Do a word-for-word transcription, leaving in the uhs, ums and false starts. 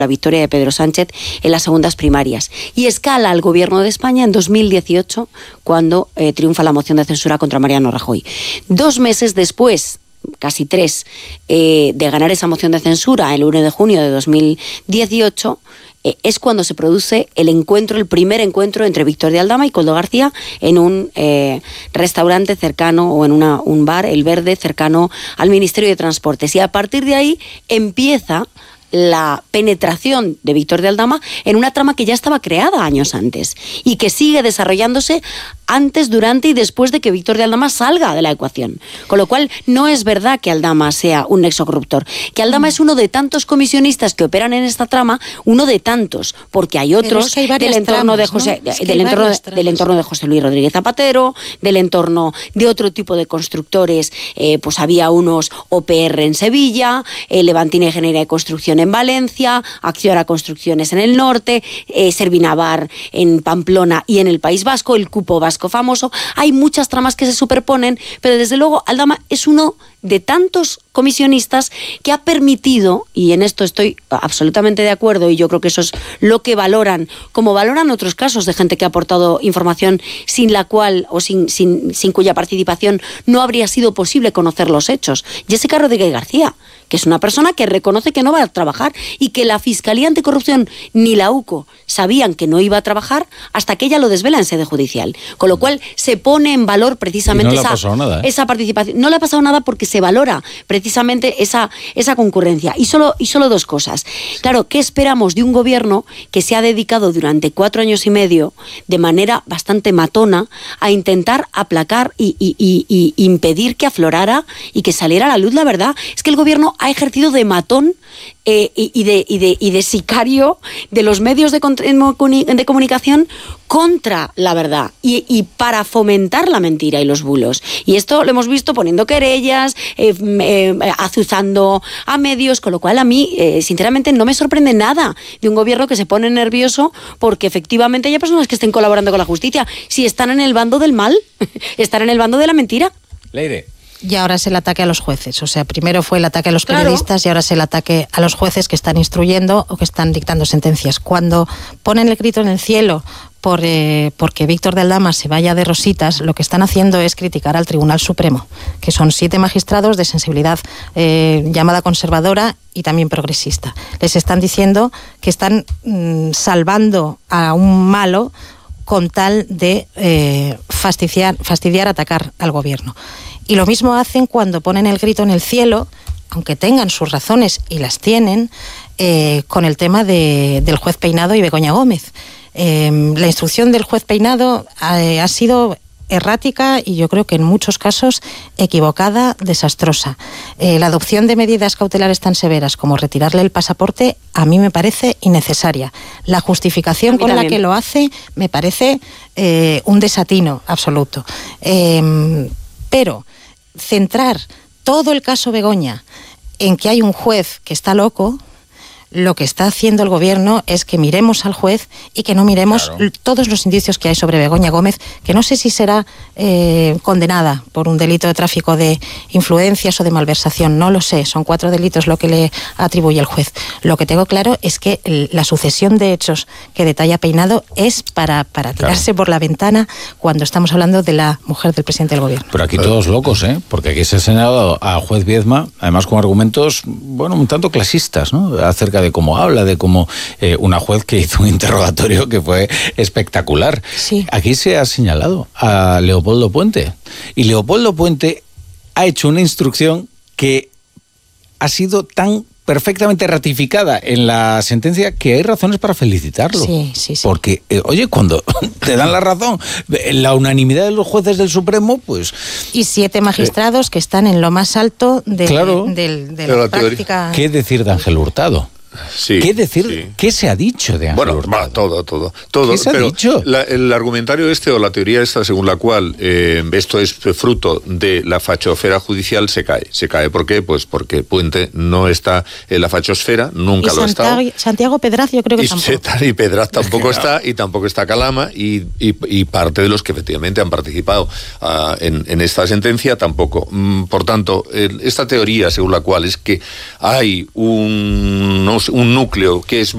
la victoria de Pedro Sánchez en las segundas primarias. Y escala al gobierno de España en dos mil dieciocho, cuando eh, triunfa la moción de censura contra Mariano Rajoy. Dos meses después, casi tres, eh, de ganar esa moción de censura, el uno de junio de dos mil dieciocho, eh, es cuando se produce el encuentro, el primer encuentro entre Víctor de Aldama y Koldo García en un eh, restaurante cercano, o en una, un bar, El Verde, cercano al Ministerio de Transportes. Y a partir de ahí empieza la penetración de Víctor de Aldama en una trama que ya estaba creada años antes y que sigue desarrollándose antes, durante y después de que Víctor de Aldama salga de la ecuación. Con lo cual, no es verdad que Aldama sea un nexo corruptor. Que Aldama es uno de tantos comisionistas que operan en esta trama, uno de tantos, porque hay otros es que hay del entorno tramas, de José, ¿no? es que del entorno del entorno de José Luis Rodríguez Zapatero, del entorno de otro tipo de constructores, eh, pues había unos O P R en Sevilla, eh, Levantina Ingeniería de Construcción en Valencia, Acciona Construcciones en el norte, eh, Servinavar en Pamplona y en el País Vasco, el cupo vasco famoso. Hay muchas tramas que se superponen, pero desde luego Aldama es uno de tantos comisionistas que ha permitido, y en esto estoy absolutamente de acuerdo, y yo creo que eso es lo que valoran, como valoran otros casos de gente que ha aportado información sin la cual, o sin, sin, sin cuya participación no habría sido posible conocer los hechos. Jessica Rodríguez García, que es una persona que reconoce que no va a trabajar y que la Fiscalía Anticorrupción ni la U C O sabían que no iba a trabajar hasta que ella lo desvela en sede judicial. Con lo cual se pone en valor precisamente no esa, nada, ¿eh? esa participación. No le ha pasado nada porque se valora precisamente esa, esa concurrencia. Y solo, y solo dos cosas. Claro, ¿qué esperamos de un gobierno que se ha dedicado durante cuatro años y medio de manera bastante matona a intentar aplacar y, y, y, y impedir que aflorara y que saliera a la luz la verdad? Es que el gobierno ha ejercido de matón eh, y, y, de, y, de, y de sicario de los medios de, de comunicación contra la verdad y, y para fomentar la mentira y los bulos. Y esto lo hemos visto poniendo querellas, eh, eh, azuzando a medios, con lo cual a mí, eh, sinceramente, no me sorprende nada de un gobierno que se pone nervioso porque efectivamente hay personas que estén colaborando con la justicia. Si están en el bando del mal, están en el bando de la mentira. Leire. Y ahora es el ataque a los jueces. O sea, primero fue el ataque a los Claro. periodistas y ahora es el ataque a los jueces que están instruyendo o que están dictando sentencias. Cuando ponen el grito en el cielo por eh, porque Víctor de Aldama se vaya de rositas, lo que están haciendo es criticar al Tribunal Supremo, que son siete magistrados de sensibilidad eh, llamada conservadora y también progresista. Les están diciendo que están mmm, salvando a un malo con tal de eh, fastidiar, fastidiar, atacar al gobierno. Y lo mismo hacen cuando ponen el grito en el cielo, aunque tengan sus razones, y las tienen, eh, con el tema de, del juez Peinado y Begoña Gómez. Eh, la instrucción del juez Peinado eh, ha sido errática y yo creo que en muchos casos equivocada, desastrosa. Eh, la adopción de medidas cautelares tan severas como retirarle el pasaporte a mí me parece innecesaria. La justificación con la que lo hace me parece eh, un desatino absoluto. Eh, pero centrar todo el caso Begoña en que hay un juez que está loco, lo que está haciendo el gobierno es que miremos al juez y que no miremos claro. todos los indicios que hay sobre Begoña Gómez, que no sé si será eh, condenada por un delito de tráfico de influencias o de malversación, no lo sé, son cuatro delitos lo que le atribuye el juez. Lo que tengo claro es que el, la sucesión de hechos que detalla Peinado es para, para tirarse claro. por la ventana cuando estamos hablando de la mujer del presidente del gobierno. Pero aquí todos locos, ¿eh? Porque aquí se ha señalado a juez Viedma, además con argumentos, bueno, un tanto clasistas, ¿no? Acerca de cómo habla, de cómo eh, una juez que hizo un interrogatorio que fue espectacular. Sí. Aquí se ha señalado a Leopoldo Puente. Y Leopoldo Puente ha hecho una instrucción que ha sido tan perfectamente ratificada en la sentencia que hay razones para felicitarlo. Sí, sí, sí. Porque, eh, oye, cuando te dan la razón, la unanimidad de los jueces del Supremo, pues... Y siete magistrados eh, que están en lo más alto de, claro, de, de, de la, la práctica... ¿Qué decir de Ángel Hurtado? Sí, ¿Qué decir? Sí. ¿Qué se ha dicho de Ángel Bueno, Hurtado? va, todo, todo, todo. ¿Qué se pero ha dicho? La, el argumentario este o la teoría esta según la cual eh, esto es fruto de la fachosfera judicial se cae. ¿Se cae por qué? Pues porque Puente no está en la fachosfera, nunca y lo ha estado. Santiago Pedraz yo creo que y tampoco. Y Pedraz tampoco está, y tampoco está Calama, y, y, y parte de los que efectivamente han participado uh, en, en esta sentencia tampoco. Mm, por tanto, el, esta teoría según la cual es que hay un, un núcleo que es